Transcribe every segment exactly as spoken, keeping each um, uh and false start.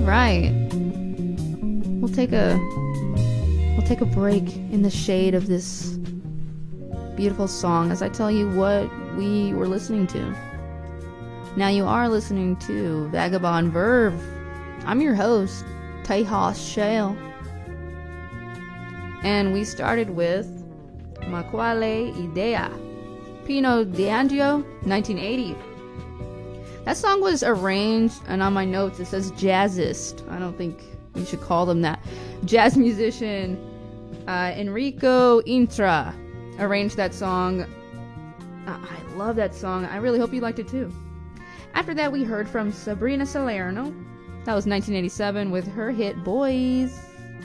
right. We'll take a we'll take a break in the shade of this beautiful song as I tell you what we were listening to. Now you are listening to Vagabond Verve. I'm your host, Tejas Shale. And we started with Ma Quale Idea, Pino D'Angelo, nineteen eighty. That song was arranged, and on my notes it says jazzist. I don't think you should call them that. Jazz musician uh, Enrico Intra arranged that song. Uh, I love that song. I really hope you liked it too. After that, we heard from Sabrina Salerno. That was nineteen eighty-seven with her hit Boys.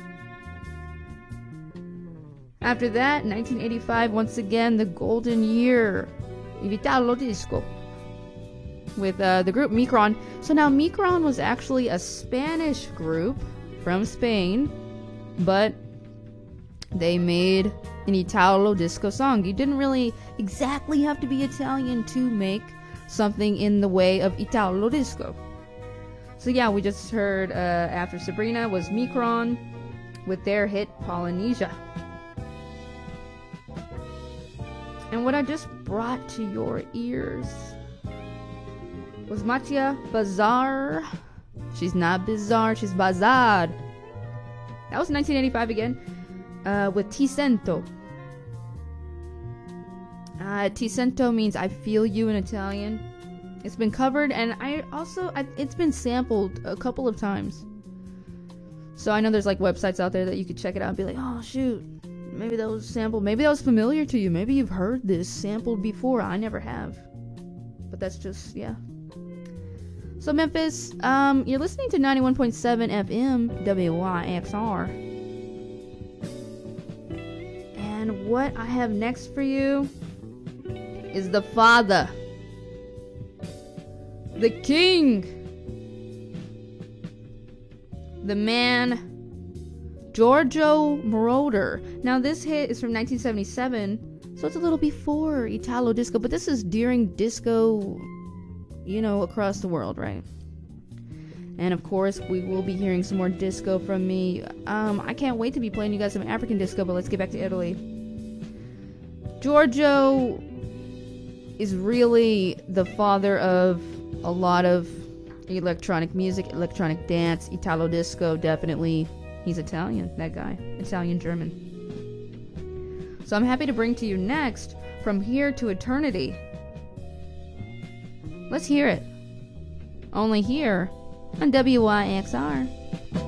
After that, nineteen eighty-five, once again, the golden year, Italo Disco, with uh, the group Micron. So now Micron was actually a Spanish group from Spain, but they made an Italo Disco song. You didn't really exactly have to be Italian to make something in the way of Italo Disco. So yeah, we just heard uh, after Sabrina was Micron with their hit Polynesia. And what I just brought to your ears was Mattia Bazar. She's not bizarre, she's Bazar. That was nineteen eighty-five again, uh, with Ti Sento. Uh, Ti Sento means I feel you in Italian. It's been covered, and I also, I, it's been sampled a couple of times. So I know there's like websites out there that you could check it out and be like, oh shoot, maybe that was sampled, maybe that was familiar to you, maybe you've heard this sampled before. I never have. But that's just, yeah. So Memphis, um, you're listening to ninety-one point seven F M, W Y X R. And what I have next for you is the father, the king, the man, Giorgio Moroder. Now this hit is from nineteen seventy-seven, so it's a little before Italo Disco, but this is during disco, you know, across the world, right? And of course, we will be hearing some more disco from me. Um, I can't wait to be playing you guys some African disco, but let's get back to Italy. Giorgio is really the father of a lot of electronic music, electronic dance, Italo Disco, definitely. He's Italian, that guy. Italian-German. So I'm happy to bring to you next, From Here to Eternity. Let's hear it. Only here on W Y X R.